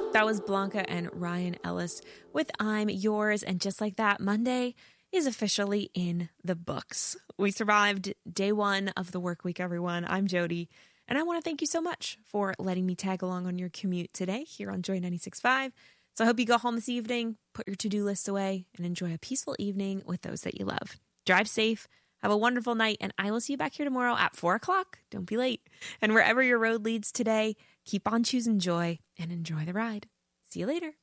That was Blanca and Ryan Ellis with I'm Yours. And just like that, Monday is officially in the books. We survived day one of the work week, everyone. I'm Jody, and I want to thank you so much for letting me tag along on your commute today here on Joy 96.5. So I hope you go home this evening, put your to-do lists away, and enjoy a peaceful evening with those that you love. Drive safe, have a wonderful night, and I will see you back here tomorrow at 4 o'clock. Don't be late. And wherever your road leads today, keep on choosing joy and enjoy the ride. See you later.